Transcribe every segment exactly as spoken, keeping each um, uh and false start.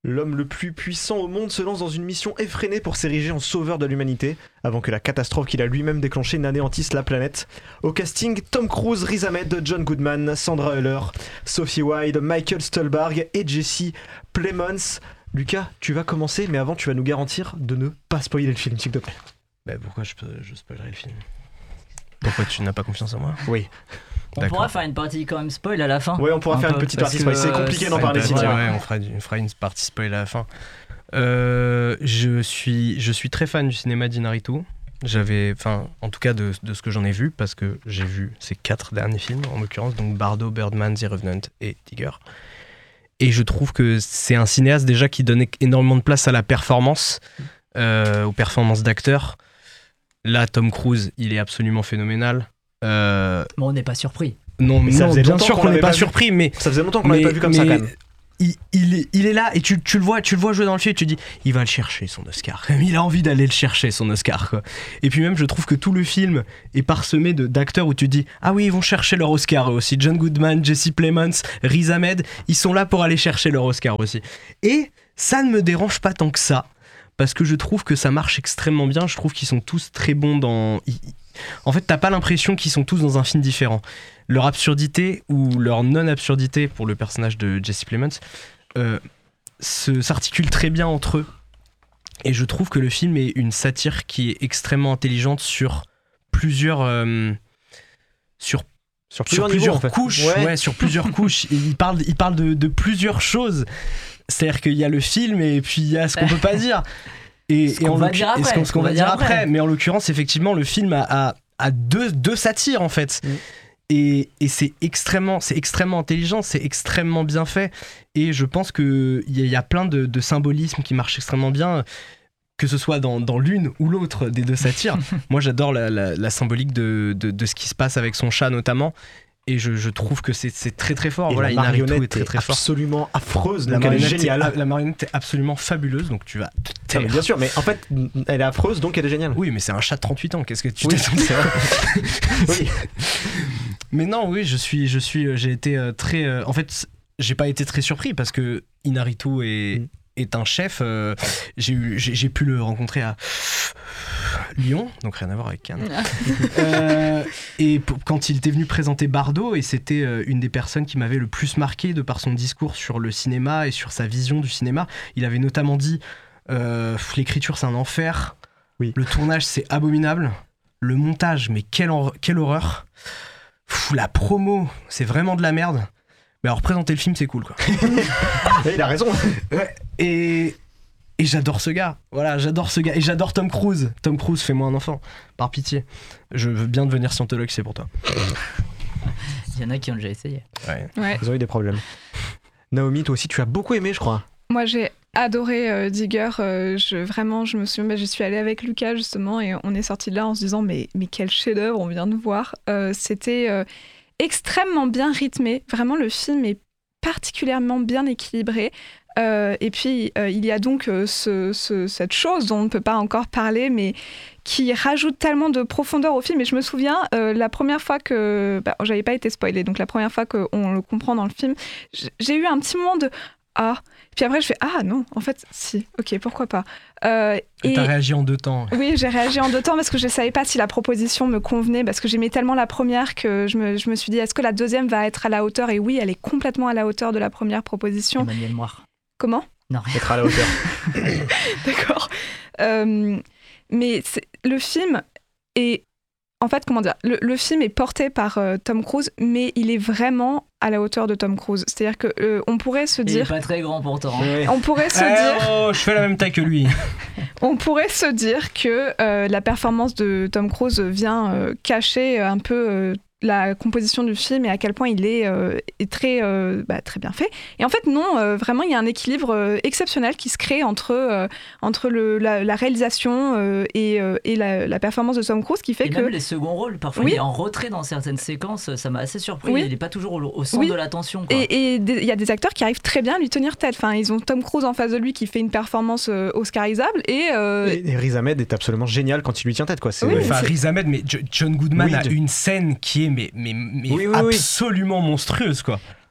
L'homme le plus puissant au monde se lance dans une mission effrénée pour s'ériger en sauveur de l'humanité, avant que la catastrophe qu'il a lui-même déclenchée n'anéantisse la planète. Au casting, Tom Cruise, Riz Ahmed, John Goodman, Sandra Hüller, Sophie Wilde, Michael Stuhlbarg et Jesse Plemons. Lucas, tu vas commencer, mais avant tu vas nous garantir de ne pas spoiler le film, s'il te plaît. Bah pourquoi je, peux, je spoilerai le film? Pourquoi tu n'as pas confiance en moi? Oui. On D'accord. pourra faire une partie quand même spoil à la fin. Ouais, on pourra Un faire peu, une petite parce partie que, spoil. C'est compliqué d'en euh, parler Ouais, si bah, tu veux. ouais, on fera, du- on fera une partie spoil à la fin. Euh, je, suis, je suis très fan du cinéma d'Inarritu. J'avais, enfin, en tout cas de, de ce que j'en ai vu, parce que j'ai vu ces quatre derniers films, en l'occurrence, donc Bardo, Birdman, The Revenant et Digger. Et je trouve que c'est un cinéaste déjà qui donne énormément de place à la performance, euh, aux performances d'acteurs. Là, Tom Cruise, il est absolument phénoménal. Euh, Bon, on n'est pas surpris. non, Mais ça non faisait bien longtemps sûr qu'on qu'on n'est l'avait pas pas vu. surpris, mais Ça faisait longtemps qu'on l'avait mais- pas vu comme ça, mais quand même. Il, il, est, il est là et tu, tu, le vois, tu le vois jouer dans le film et tu dis il va le chercher son Oscar. Il a envie d'aller le chercher son Oscar, quoi. Et puis même je trouve que tout le film est parsemé de, d'acteurs où tu dis ah oui ils vont chercher leur Oscar eux aussi. John Goodman, Jesse Plemons, Riz Ahmed, ils sont là pour aller chercher leur Oscar aussi. Et ça ne me dérange pas tant que ça parce que je trouve que ça marche extrêmement bien. Je trouve qu'ils sont tous très bons dans... ils- En fait t'as pas l'impression qu'ils sont tous dans un film différent. Leur absurdité ou leur non-absurdité pour le personnage de Jesse Plemons euh, se, s'articule très bien entre eux. Et je trouve que le film est une satire qui est extrêmement intelligente sur plusieurs, euh, sur, Sur sur plusieurs, plusieurs niveaux, en fait. couches. Ouais. Ouais, sur plusieurs couches. Et il parle, il parle de, de plusieurs choses. C'est-à-dire qu'il y a le film et puis il y a ce qu'on peut pas dire. Et, Ce et qu'on en va l'oc- dire et ce après, qu'on, ce qu'on va dire après. après. Mais en l'occurrence, effectivement, le film a, a, a deux, deux satires en fait. Mm. Et, et c'est extrêmement, c'est extrêmement intelligent, c'est extrêmement bien fait. Et je pense qu'il y, a- y a plein de, de symbolismes qui marchent extrêmement bien, que ce soit dans, dans l'une ou l'autre des deux satires. Moi, j'adore la, la, la symbolique de, de, de ce qui se passe avec son chat, notamment. Et je, je trouve que c'est, c'est très très fort. Et Voilà, la Inarritu marionnette est très très est fort. absolument affreuse, La donc elle est marionnette, géniale. est, la marionnette est absolument fabuleuse, donc tu vas te Non, taire. mais bien sûr, mais en fait, elle est affreuse, donc elle est géniale. Oui, mais c'est un chat de trente-huit ans, qu'est-ce que tu Oui, t'attends c'est vrai. Oui. Mais non, oui, je suis, je suis, j'ai été euh, très. euh, en fait, c- j'ai pas été très surpris parce que Inarritu est, Mm. est un chef. euh, j'ai, eu, j'ai, j'ai pu le rencontrer à Lyon, donc rien à voir avec Cannes. Euh, et p- quand il était venu présenter Bardo, et c'était euh, une des personnes qui m'avait le plus marqué de par son discours sur le cinéma et sur sa vision du cinéma. Il avait notamment dit euh, l'écriture c'est un enfer, Oui. le tournage c'est abominable, le montage mais quelle, hor- quelle horreur. Pff, la promo, c'est vraiment de la merde. Mais alors présenter le film, c'est cool, quoi. Ouais, il a raison. Et, et j'adore ce gars. Voilà, j'adore ce gars. Et j'adore Tom Cruise. Tom Cruise, fais-moi un enfant. Par pitié. Je veux bien devenir scientologue, c'est pour toi. Il y en a qui ont déjà essayé. Ouais. Ouais. Ils ont eu des problèmes. Naomi, toi aussi, tu as beaucoup aimé, je crois. Moi, j'ai adoré euh, Digger. Euh, je, vraiment, je me souviens, bah, je suis allée avec Lucas justement et on est sorti de là en se disant mais, mais quel chef-d'œuvre on vient de voir. Euh, c'était euh, extrêmement bien rythmé. Vraiment, le film est particulièrement bien équilibré. Euh, et puis, euh, il y a donc euh, ce, ce- cette chose dont on ne peut pas encore parler, mais qui rajoute tellement de profondeur au film. Et je me souviens, euh, la première fois que... Bah, j'avais pas été spoilée, donc la première fois qu'on le comprend dans le film, j- j'ai eu un petit moment de... Ah. Puis après, je fais ah non, en fait, si, ok, pourquoi pas. Euh, Et et t'as réagi en deux temps. oui, j'ai réagi en deux temps parce que je savais pas si la proposition me convenait, parce que j'aimais tellement la première que je me, je me suis dit est-ce que la deuxième va être à la hauteur? Et oui, elle est complètement à la hauteur de la première proposition. Emmanuel Moire. Comment? Non, rien. Être à la hauteur. D'accord. Euh, mais c'est- le film est. En fait, comment dire, le, le film est porté par euh, Tom Cruise, mais il est vraiment à la hauteur de Tom Cruise. C'est-à-dire que euh, on pourrait se Il est dire, pas très grand pourtant. Ouais. on pourrait se Eh dire, oh, je fais la même taille que lui. on pourrait se dire que euh, la performance de Tom Cruise vient euh, cacher un peu euh, la composition du film et à quel point il est, euh, est très, euh, bah, très bien fait. Et en fait, non, euh, vraiment, il y a un équilibre euh, exceptionnel qui se crée entre, euh, entre le, la, la réalisation euh, et, euh, et la, la performance de Tom Cruise qui fait Et que... même les seconds rôles, parfois Oui. il est en retrait dans certaines séquences, ça m'a assez surpris. Oui. Il n'est pas toujours au, au centre Oui. de l'attention. Quoi. Et et des- il y a des acteurs qui arrivent très bien à lui tenir tête. Enfin, ils ont Tom Cruise en face de lui qui fait une performance euh, oscarisable et... euh, Et, et Riz Ahmed est absolument génial quand il lui tient tête, quoi. C'est... Oui, Enfin, c'est- Riz Ahmed, mais Jo- John Goodman Oui, a de- une scène qui est mais, mais, mais Oui, oui, oui. absolument monstrueuse, quoi.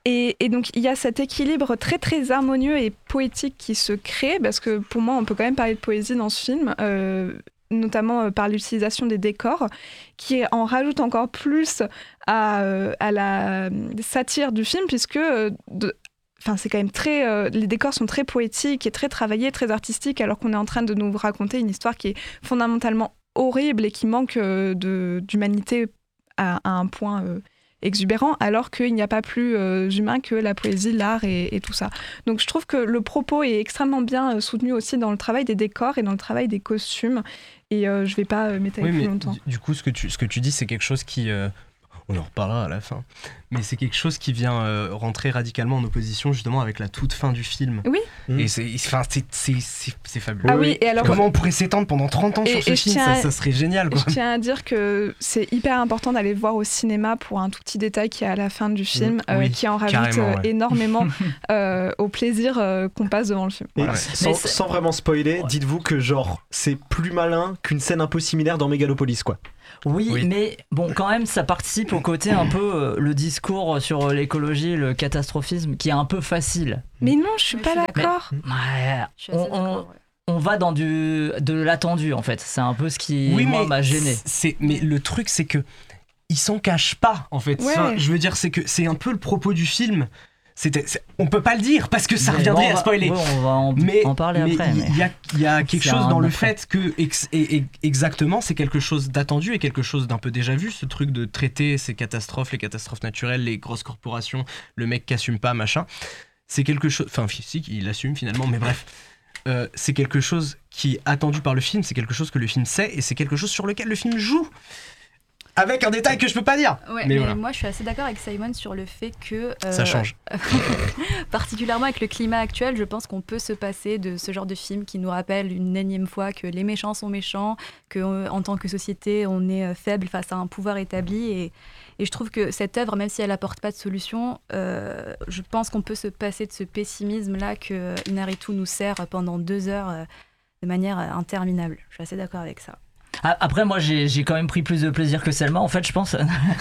Et, et donc il y a cet équilibre très très harmonieux et poétique qui se crée, parce que pour moi on peut quand même parler de poésie dans ce film, euh, notamment euh, par l'utilisation des décors, qui en rajoute encore plus à, euh, à la satire du film, puisque euh, de, Enfin, c'est quand même très. Euh, les décors sont très poétiques et très travaillés, très artistiques, alors qu'on est en train de nous raconter une histoire qui est fondamentalement horrible et qui manque euh, de, d'humanité à, à un point euh, exubérant, alors qu'il n'y a pas plus euh, humain que la poésie, l'art et, et tout ça. Donc, je trouve que le propos est extrêmement bien euh, soutenu aussi dans le travail des décors et dans le travail des costumes. Et euh, je ne vais pas euh, m'étaler Oui, plus mais longtemps. Du, du coup, ce que tu, ce que tu dis, c'est quelque chose qui. Euh... On en reparlera à la fin. Mais c'est quelque chose qui vient euh, rentrer radicalement en opposition justement avec la toute fin du film. Oui. Et c'est, enfin, c'est, c'est, c'est, c'est fabuleux. Ah oui, et alors, comment on pourrait s'étendre pendant trente ans et, sur ce et film, à, ça, ça serait génial. Quoi. Je tiens à dire que c'est hyper important d'aller le voir au cinéma pour un tout petit détail qui est à la fin du film, mmh. euh, oui, qui en rajoute euh, ouais. énormément euh, au plaisir euh, qu'on passe devant le film. Et Voilà. sans, sans vraiment spoiler, ouais. dites-vous que genre c'est plus malin qu'une scène un peu similaire dans Megalopolis, quoi. Oui, oui, mais bon, quand même, ça participe au côté un peu euh, le discours sur l'écologie, le catastrophisme, qui est un peu facile. Mais non, je suis oui, pas je suis d'accord. Mais, ouais, je suis on, assez d'accord, ouais. on va dans du, de l'attendu, en fait. C'est un peu ce qui, oui, moi, mais m'a gêné. C'est, mais le truc, c'est que il s'en cache pas, en fait. Ouais. Enfin, je veux dire, c'est que c'est un peu le propos du film. C'était, c'est, on peut pas le dire parce que ça mais reviendrait bon, à spoiler. Ouais, on va en, mais, en parler mais après. Il mais... y a, il y a quelque c'est chose dans le après. fait que ex, et, et, exactement, c'est quelque chose d'attendu et quelque chose d'un peu déjà vu, ce truc de traiter ces catastrophes, les catastrophes naturelles, les grosses corporations, le mec qui assume pas, machin. C'est quelque chose, enfin si, il assume finalement, mais bref. Euh, c'est quelque chose qui est attendu par le film, c'est quelque chose que le film sait et c'est quelque chose sur lequel le film joue. Avec un détail que je peux pas dire. Ouais, mais, mais voilà. moi je suis assez d'accord avec Simon sur le fait que euh, ça change. particulièrement avec le climat actuel, je pense qu'on peut se passer de ce genre de film qui nous rappelle une énième fois que les méchants sont méchants, que euh, en tant que société on est euh, faible face à un pouvoir établi et, et je trouve que cette œuvre, même si elle apporte pas de solution, euh, je pense qu'on peut se passer de ce pessimisme là que Inarritu nous sert pendant deux heures euh, de manière euh, interminable. Je suis assez d'accord avec ça. Après, moi, j'ai, j'ai quand même pris plus de plaisir que Selma, en fait, je pense.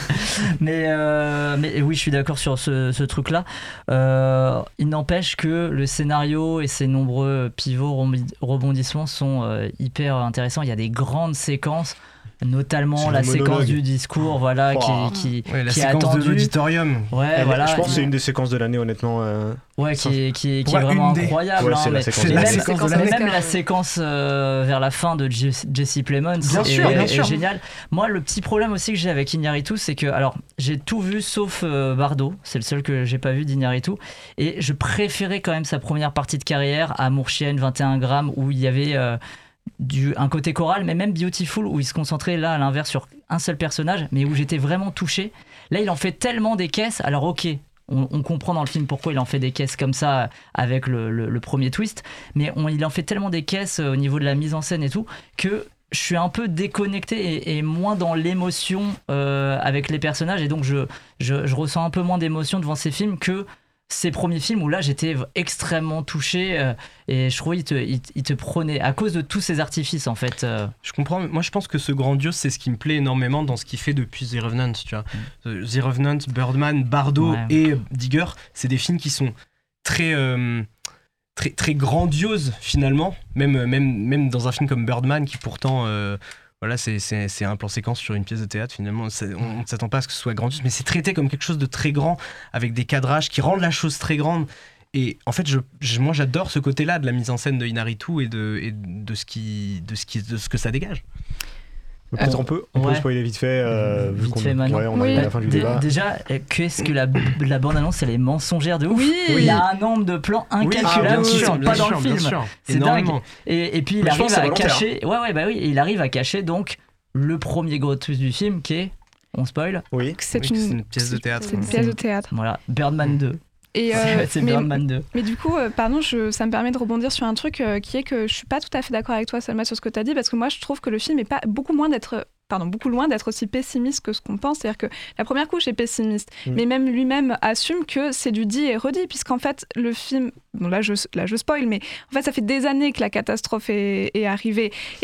mais, euh, mais oui, je suis d'accord sur ce, ce truc-là. Euh, il n'empêche que le scénario et ses nombreux pivots, rebondissements sont euh, hyper intéressants. Il y a des grandes séquences, notamment c'est la séquence monologue. Du discours, voilà, oh. qui, qui, ouais, la qui est séquence attendue. de l'auditorium. Ouais, Elle, voilà. je pense que c'est ouais. une des séquences de l'année, honnêtement. Euh... Ouais, qui est, qui est, qui ouais, est vraiment des... incroyable. Ouais, hein, c'est mais la séquence, c'est de la l'année. séquence de même, l'année. même la séquence euh, vers la fin de Jesse, Jesse Plemons bien est, sûr, bien est, sûr. est génial. Moi, le petit problème aussi que j'ai avec Iñárritu, c'est que alors j'ai tout vu sauf euh, Bardo. C'est le seul que j'ai pas vu d'Iñárritu. Et je préférais quand même sa première partie de carrière, Amour Chienne, vingt et un grammes, où il y avait euh, du, un côté choral, mais même Beautiful, où il se concentrait là à l'inverse sur un seul personnage, mais où j'étais vraiment touché. Là, il en fait tellement des caisses. Alors ok. On, on comprend dans le film pourquoi il en fait des caisses comme ça avec le, le, le premier twist, mais on, il en fait tellement des caisses au niveau de la mise en scène et tout que je suis un peu déconnecté et, et moins dans l'émotion euh, avec les personnages, et donc je, je, je ressens un peu moins d'émotion devant ces films que ces premiers films où là j'étais extrêmement touché euh, et je trouvais qu'il te, il, il te prenait à cause de tous ces artifices en fait. Euh. Je comprends, moi je pense que ce grandiose c'est ce qui me plaît énormément dans ce qu'il fait depuis The Revenant, tu vois. Mm. The Revenant, Birdman, Bardo ouais. et Digger, c'est des films qui sont très, euh, très, très grandioses finalement, même, même, même dans un film comme Birdman qui pourtant... Euh, Voilà, c'est, c'est, c'est un plan séquence sur une pièce de théâtre, finalement. C'est, on ne s'attend pas à ce que ce soit grandiose, mais c'est traité comme quelque chose de très grand, avec des cadrages qui rendent la chose très grande. Et en fait, je, je, moi, j'adore ce côté-là de la mise en scène de Inarritu et de, et de, ce, qui, de, ce, qui, de ce que ça dégage. Peut-être on peut, on ouais. peut spoiler vite fait, euh, vu vite qu'on fait ouais, on oui. arrive à la fin du D- débat. Déjà, qu'est-ce que la, la bande-annonce, elle est mensongère de ouf. Oui. Il y a un nombre de plans incalculables oui, ah, qui sûr, sont pas sûr, dans le film. sûr. C'est Énormément. dingue. Et, et puis il Mais arrive à volontaire. cacher. Ouais, ouais, bah oui, il arrive à cacher donc le premier gros twist du film qui est, on spoil. Oui. C'est, oui, une, c'est une pièce de théâtre. C'est une pièce de théâtre. Voilà, Birdman deux. Et euh, c'est c'est mais, Birdman deux. Mais du coup, euh, pardon, je, ça me permet de rebondir sur un truc euh, qui est que je suis pas tout à fait d'accord avec toi, Salma, sur ce que tu as dit, parce que moi, je trouve que le film est pas beaucoup moins d'être, pardon, beaucoup loin d'être aussi pessimiste que ce qu'on pense. C'est-à-dire que la première couche est pessimiste, mmh. mais même lui-même assume que c'est du dit et redit, puisqu'en fait, le film, bon là, je, là, je spoil, mais en fait, ça fait des années que la catastrophe est, est arrivée, et donc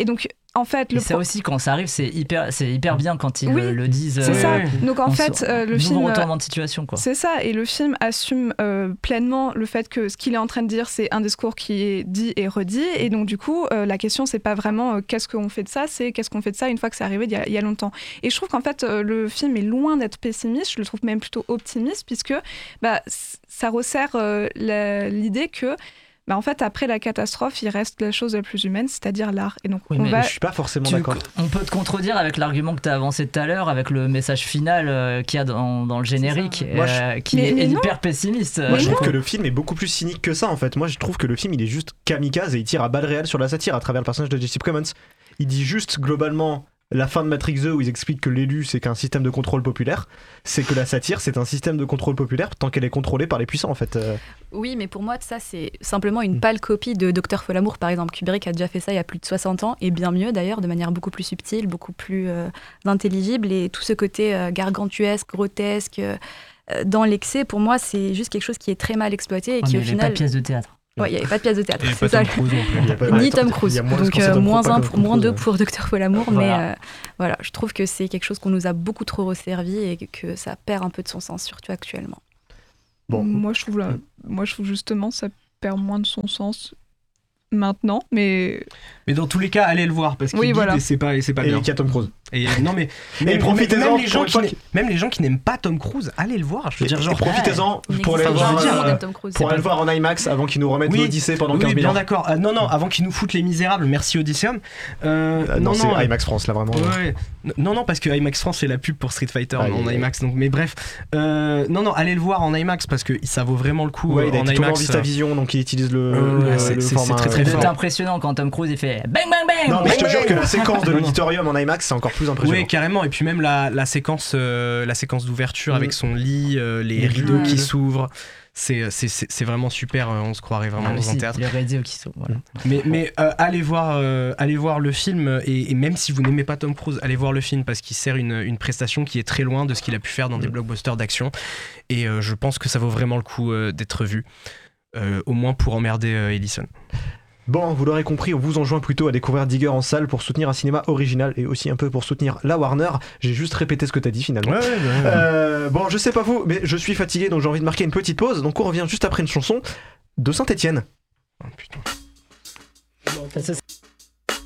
en fait, Et le ça pro- aussi, quand ça arrive, c'est hyper, c'est hyper bien quand ils Oui, le, le disent. c'est euh, ça. ouais. Donc en on fait, se- euh, le nouveau film, retournement de situation, quoi. c'est ça, et le film assume euh, pleinement le fait que ce qu'il est en train de dire, c'est un discours qui est dit et redit, et donc du coup, euh, la question, c'est pas vraiment euh, qu'est-ce qu'on fait de ça, c'est qu'est-ce qu'on fait de ça une fois que c'est arrivé il y a, il y a longtemps. Et je trouve qu'en fait, euh, le film est loin d'être pessimiste, je le trouve même plutôt optimiste, puisque bah, c- ça resserre euh, la- l'idée que bah, en fait, après la catastrophe, il reste la chose la plus humaine, c'est-à-dire l'art. Et donc, Oui, on mais va... Je suis pas forcément Tu- d'accord. on peut te contredire avec l'argument que tu as avancé tout à l'heure, avec le message final euh, qu'il y a dans, dans le générique, Moi, euh, qui Mais- est mais non. hyper pessimiste. Moi, euh, je trouve du que coup. le film est beaucoup plus cynique que ça, en fait. Moi, je trouve que le film, il est juste kamikaze et il tire à balles réelles sur la satire à travers le personnage de Jesse Plemons. Il dit juste, globalement, la fin de Matrix deux, où ils expliquent que l'élu, c'est qu'un système de contrôle populaire. C'est que la satire, c'est un système de contrôle populaire tant qu'elle est contrôlée par les puissants, en fait. Euh, Oui, mais pour moi, ça, c'est simplement une pâle copie de Docteur Folamour, par exemple. Kubrick a déjà fait ça il y a plus de soixante ans, et bien mieux d'ailleurs, de manière beaucoup plus subtile, beaucoup plus euh, intelligible. Et tout ce côté euh, gargantuesque, grotesque, euh, dans l'excès, pour moi, c'est juste quelque chose qui est très mal exploité et Ouais, qui, mais au il y avait final. pas de pièce de théâtre. Ouais, il n'y avait pas de pièce de théâtre. Et C'est pas ça. Tom Cruise non plus. il y a pas- Ni ouais, Tom il y Cruise. a moins- Donc quand c'est euh, Tom moins Cruise, un, pas pour, Tom moins Cruise, deux ouais. pour Docteur Folamour. Voilà. Mais euh, voilà, je trouve que c'est quelque chose qu'on nous a beaucoup trop resservi et que ça perd un peu de son sens, surtout actuellement. Bon. Moi, je trouve, là, moi, je trouve justement ça perd moins de son sens maintenant, mais Mais dans tous les cas, allez le voir parce qu'il Oui, guide voilà. et c'est pas, et c'est pas Et bien. il y a Tom Cruise. Et, euh, non mais même, profitez-en même les gens pour qui une fois n'a- même les gens qui n'aiment pas Tom Cruise, allez le voir. Je veux Et- dire et genre profitez-en Il pour aller n'existe voir, pas dire, vraiment euh, de Tom Cruise. pour c'est aller le pas- voir en IMAX avant qu'ils nous remettent Oui. l'Odyssée pendant oui, quinze mille bien ans. d'accord. Ah, non non, avant qu'ils nous foutent les Misérables, merci Odysseum. Euh, Euh, non, non c'est non. IMAX France, là, vraiment. Ouais, ouais. Non, non, parce que IMAX France fait la pub pour Street Fighter Ah, en il- IMAX. Donc, mais bref, euh, non, non, allez le voir en IMAX parce que ça vaut vraiment le coup. Ouais, euh, il a en été tourné en IMAX. VistaVision, donc il utilise le, Euh, le- ouais, c'est- le c'est- format. c'est très, très euh, C'est fort. impressionnant quand Tom Cruise il fait bang bang bang. Non, mais je te bang, jure bang. que la séquence de Non, non. l'auditorium en IMAX, c'est encore plus impressionnant. Oui, carrément. Et puis même la, la séquence, euh, la séquence d'ouverture Mhm. avec son lit, euh, les Les rideaux bulles. qui s'ouvrent. C'est, c'est, c'est, c'est vraiment super. euh, On se croirait vraiment Ah, mais dans un si, théâtre. le radio qui saute, voilà. Mais, mais euh, allez voir, euh, allez voir le film et, et même si vous n'aimez pas Tom Cruise, allez voir le film parce qu'il sert une, une prestation qui est très loin de ce qu'il a pu faire dans des blockbusters d'action. Et euh, je pense que ça vaut vraiment le coup euh, d'être vu, euh, au moins pour emmerder euh, Ellison. Bon, vous l'aurez compris, on vous enjoint plutôt à découvrir Digger en salle pour soutenir un cinéma original et aussi un peu pour soutenir la Warner. J'ai juste répété ce que t'as dit finalement. Ouais, ouais, ouais. Euh, bon, je sais pas vous, mais je suis fatigué donc j'ai envie de marquer une petite pause. Donc on revient juste après une chanson de Saint-Étienne. Oh, putain. Ça, ça,